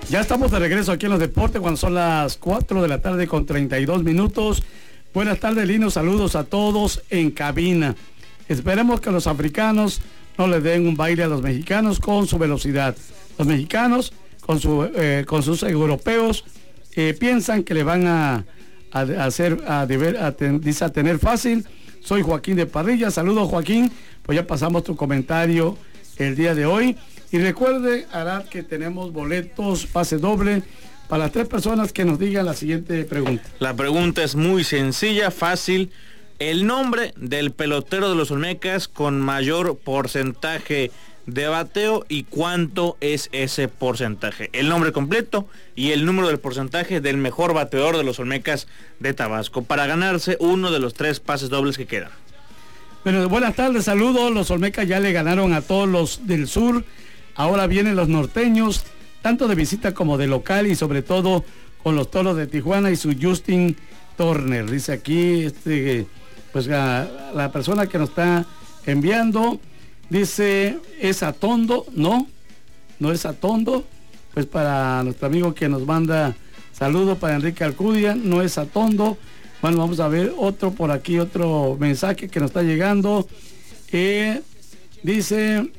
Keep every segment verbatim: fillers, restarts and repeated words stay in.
Ya estamos de regreso aquí en los deportes cuando son las cuatro de la tarde con treinta y dos minutos. Buenas tardes, Lino. Saludos a todos en cabina. Esperemos que los africanos no le den un baile a los mexicanos con su velocidad. Los mexicanos con, su, eh, con sus europeos eh, piensan que le van a, a, a hacer, a, deber, a, ten, dice, a tener fácil. Soy Joaquín de Parrilla. Saludos, Joaquín. Pues ya pasamos tu comentario el día de hoy. Y recuerde, Arad, que tenemos boletos, pase doble, para las tres personas que nos digan la siguiente pregunta. La pregunta es muy sencilla, fácil. El nombre del pelotero de los Olmecas con mayor porcentaje de bateo y cuánto es ese porcentaje. El nombre completo y el número del porcentaje del mejor bateador de los Olmecas de Tabasco para ganarse uno de los tres pases dobles que quedan. Bueno, buenas tardes, saludos. Los Olmecas ya le ganaron a todos los del sur. Ahora vienen los norteños, tanto de visita como de local, y sobre todo con los Toros de Tijuana y su Justin Turner. Dice aquí, este, pues la, la persona que nos está enviando, dice, ¿es Atondo? No, no es Atondo. Pues para nuestro amigo que nos manda saludos, para Enrique Alcudia, no es Atondo. Bueno, vamos a ver otro por aquí, otro mensaje que nos está llegando. Eh, dice...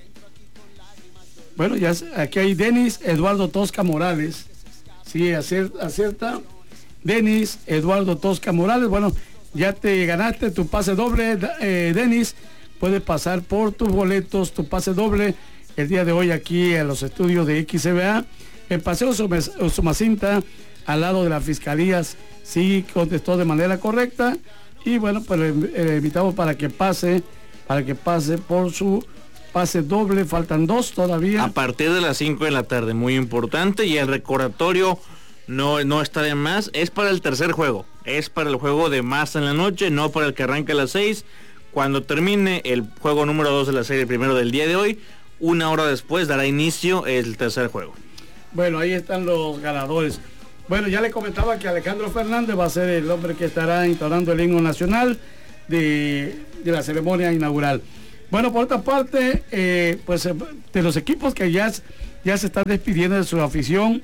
Bueno, ya aquí hay Denis Eduardo Tosca Morales. Sí, acierta, acierta. Denis Eduardo Tosca Morales. Bueno, ya te ganaste tu pase doble, eh, Denis. Puedes pasar por tus boletos, tu pase doble, el día de hoy aquí en los estudios de X C B A. El Paseo Usumacinta, al lado de las fiscalías, sí contestó de manera correcta. Y bueno, pues le, le invitamos para que pase, para que pase por su pase doble, faltan dos todavía. A partir de las cinco de la tarde, muy importante, y el recordatorio no, no está de más, es para el tercer juego, es para el juego de más en la noche, no para el que arranca a las seis, cuando termine el juego número dos de la serie primero del día de hoy, una hora después dará inicio el tercer juego. Bueno, ahí están los ganadores. Bueno, ya le comentaba que Alejandro Fernández va a ser el hombre que estará entonando el himno nacional de, de la ceremonia inaugural. Bueno, por otra parte, eh, pues de los equipos que ya, ya se están despidiendo de su afición,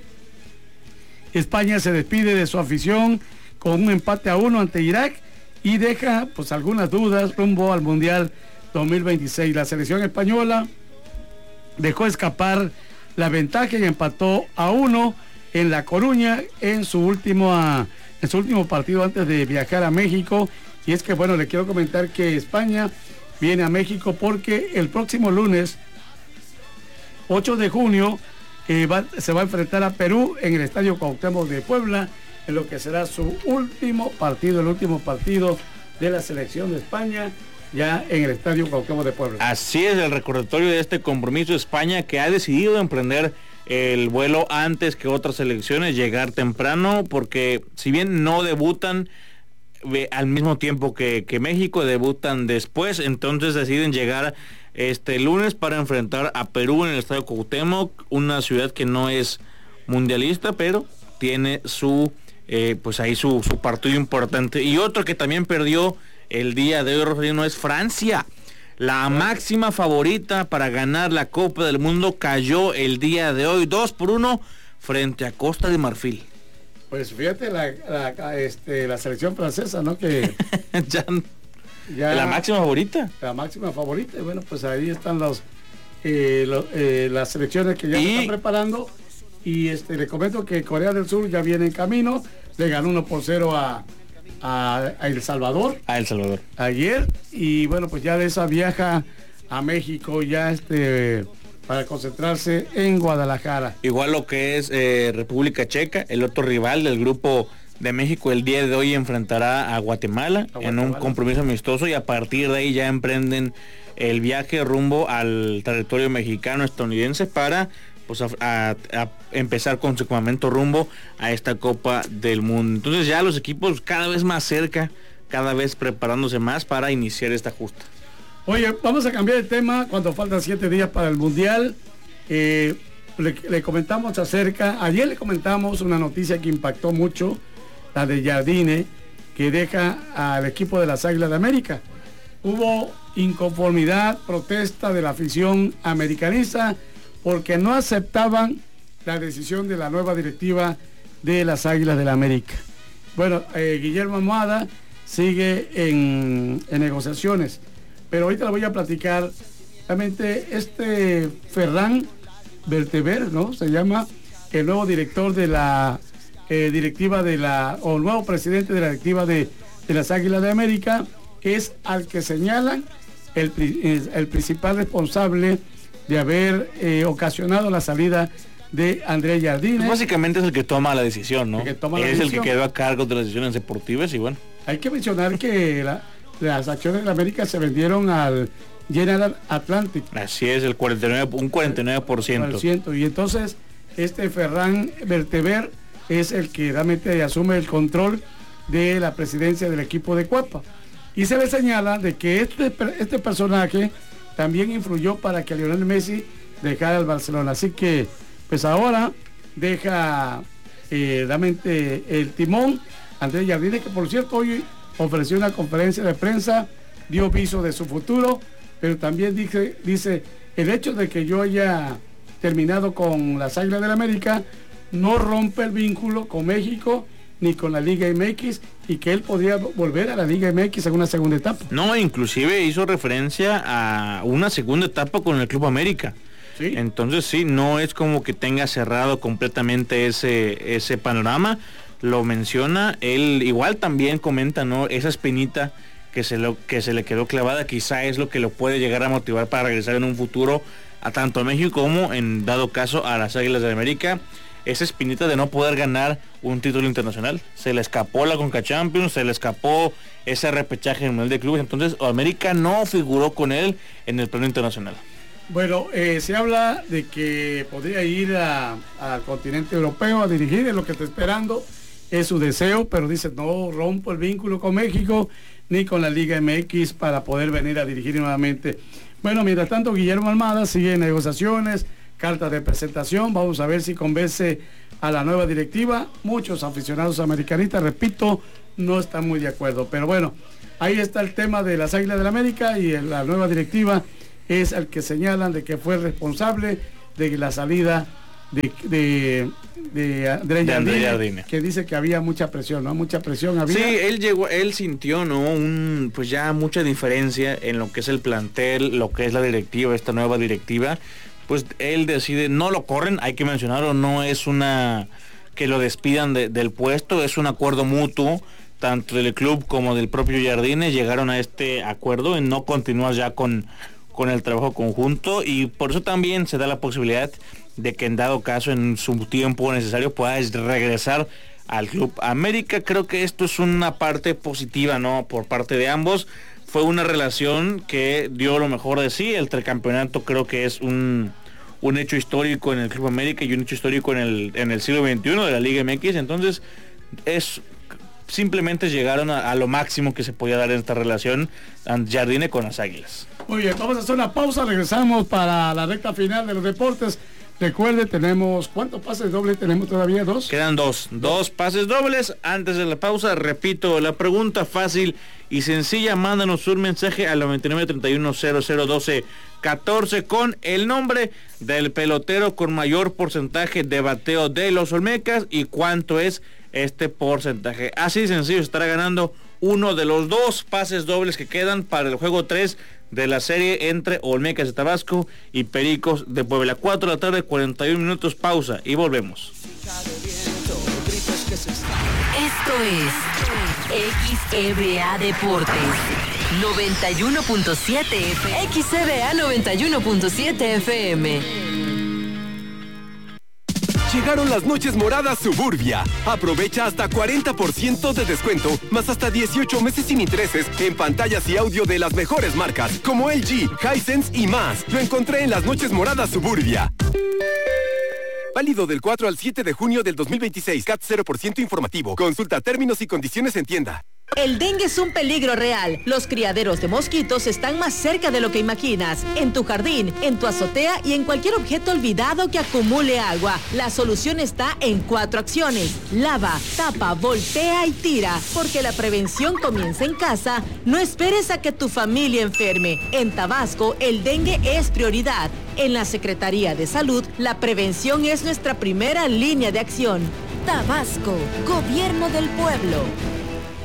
España se despide de su afición con un empate a uno ante Irak y deja pues algunas dudas rumbo al Mundial dos mil veintiséis. La selección española dejó escapar la ventaja y empató a uno en La Coruña en su último, en su último partido antes de viajar a México. Y es que, bueno, le quiero comentar que España viene a México porque el próximo lunes ocho de junio eh, va, se va a enfrentar a Perú en el Estadio Cuauhtémoc de Puebla, en lo que será su último partido, el último partido de la selección de España, ya en el Estadio Cuauhtémoc de Puebla. Así es el recordatorio de este compromiso de España, que ha decidido emprender el vuelo antes que otras selecciones, llegar temprano, porque si bien no debutan al mismo tiempo que, que México, debutan después, entonces deciden llegar este lunes para enfrentar a Perú en el Estadio Cuauhtémoc, una ciudad que no es mundialista, pero tiene su eh, pues ahí su, su partido importante. Y otro que también perdió el día de hoy, Rosalino, es Francia. La máxima favorita para ganar la Copa del Mundo cayó el día de hoy dos por uno frente a Costa de Marfil. Pues fíjate la, la, este, la selección francesa, ¿no? Que ya, ya la máxima favorita. La máxima favorita. Y bueno, pues ahí están los, eh, lo, eh, las selecciones que ya y... se están preparando. Y este, le comento que Corea del Sur ya viene en camino. Le ganó uno por cero a, a, a El Salvador. A El Salvador. Ayer. Y bueno, pues ya de esa viaja a México ya este... para concentrarse en Guadalajara. Igual lo que es eh, República Checa, el otro rival del grupo de México, el día de hoy enfrentará a Guatemala, a Guatemala en un compromiso amistoso, y a partir de ahí ya emprenden el viaje rumbo al territorio mexicano estadounidense para pues a, a, a empezar con su campamento rumbo a esta Copa del Mundo. Entonces ya los equipos cada vez más cerca, cada vez preparándose más para iniciar esta justa. Oye, vamos a cambiar de tema cuando faltan siete días para el Mundial. Eh, le, le comentamos acerca, ayer le comentamos una noticia que impactó mucho, la de Jardine, que deja al equipo de las Águilas de América. Hubo inconformidad, protesta de la afición americanista, porque no aceptaban la decisión de la nueva directiva de las Águilas del América. Bueno, eh, Guillermo Almada sigue en, en negociaciones, pero ahorita le voy a platicar realmente este Ferran Berteber, ¿no? Se llama el nuevo director de la eh, directiva de la, o nuevo presidente de la directiva de, de las Águilas de América, es al que señalan el, el principal responsable de haber eh, ocasionado la salida de Andrés Jardine. Pues básicamente es el que toma la decisión, ¿no? El que toma la es decisión. El que quedó a cargo de las decisiones deportivas y bueno. Hay que mencionar que la, las acciones de la América se vendieron al General Atlantic. Así es, el cuarenta y nueve, un cuarenta y nueve por ciento. Y entonces este Ferran Berteber es el que realmente asume el control de la presidencia del equipo de Cuapa. Y se le señala de que este, este personaje también influyó para que Lionel Messi dejara el Barcelona. Así que pues ahora deja eh, realmente el timón Andrés Jardine, que por cierto hoy ofreció una conferencia de prensa, dio viso de su futuro, pero también dice, dice el hecho de que yo haya terminado con las Águilas del América no rompe el vínculo con México ni con la Liga M X, y que él podría volver a la Liga M X en una segunda etapa. No, inclusive hizo referencia a una segunda etapa con el Club América. ¿Sí? Entonces sí, no es como que tenga cerrado completamente ese, ese panorama. Lo menciona, él igual también comenta, ¿no? Esa espinita que se, lo, que se le quedó clavada, quizá es lo que lo puede llegar a motivar para regresar en un futuro a tanto a México como en dado caso a las Águilas de América. Esa espinita de no poder ganar un título internacional. Se le escapó la Conca Champions, se le escapó ese repechaje en el Mundial de Clubes, entonces América no figuró con él en el plano internacional. Bueno, eh, se habla de que podría ir al continente europeo a dirigir, es lo que está esperando, es su deseo, pero dice no rompo el vínculo con México ni con la Liga M X para poder venir a dirigir nuevamente. Bueno, mientras tanto Guillermo Almada sigue en negociaciones, carta de presentación, vamos a ver si convence a la nueva directiva. Muchos aficionados americanistas, repito, no están muy de acuerdo, pero bueno, ahí está el tema de las Águilas del América, y la nueva directiva es el que señalan de que fue responsable de la salida de, de, de Andrés Jardine, Jardine, que dice que había mucha presión, ¿no? Mucha presión había. Sí, él llegó, él sintió, ¿no? Un, pues ya mucha diferencia en lo que es el plantel, lo que es la directiva, esta nueva directiva. Pues él decide, no lo corren, hay que mencionarlo, no es una que lo despidan de, del puesto, es un acuerdo mutuo, tanto del club como del propio Jardine llegaron a este acuerdo en no continuar ya con, con el trabajo conjunto, y por eso también se da la posibilidad de que en dado caso, en su tiempo necesario, pueda regresar al Club América. Creo que esto es una parte positiva, ¿no? Por parte de ambos. Fue una relación que dio lo mejor de sí. El tricampeonato creo que es un, un hecho histórico en el Club América y un hecho histórico en el, en el siglo veintiuno de la Liga M X. Entonces, es simplemente llegaron a, a lo máximo que se podía dar en esta relación Jardine con las Águilas. Muy bien, vamos a hacer una pausa. Regresamos para la recta final de los deportes. Recuerde, tenemos, ¿cuántos pases dobles tenemos todavía? ¿Dos? Quedan dos, dos pases dobles. Antes de la pausa, repito, la pregunta fácil y sencilla, mándanos un mensaje al noventa y nueve, treinta y uno, cero cero, doce, catorce con el nombre del pelotero con mayor porcentaje de bateo de los Olmecas y cuánto es este porcentaje. Así de sencillo, estará ganando uno de los dos pases dobles que quedan para el juego tres de la serie entre Olmecas de Tabasco y Pericos de Puebla. cuatro de la tarde, cuarenta y un minutos, pausa y volvemos. Esto es X E B A Deportes noventa y uno punto siete F M. X E B A noventa y uno punto siete F M. Llegaron las noches moradas Suburbia. Aprovecha hasta cuarenta por ciento de descuento, más hasta dieciocho meses sin intereses en pantallas y audio de las mejores marcas, como L G, Hisense y más. Lo encontré en las noches moradas Suburbia. Válido del cuatro al siete de junio del dos mil veintiséis. C A T cero por ciento informativo. Consulta términos y condiciones en tienda. El dengue es un peligro real. Los criaderos de mosquitos están más cerca de lo que imaginas. En tu jardín, en tu azotea y en cualquier objeto olvidado que acumule agua. La solución está en cuatro acciones. Lava, tapa, voltea y tira. Porque la prevención comienza en casa. No esperes a que tu familia enferme. En Tabasco, el dengue es prioridad. En la Secretaría de Salud, la prevención es nuestra primera línea de acción. Tabasco, Gobierno del Pueblo.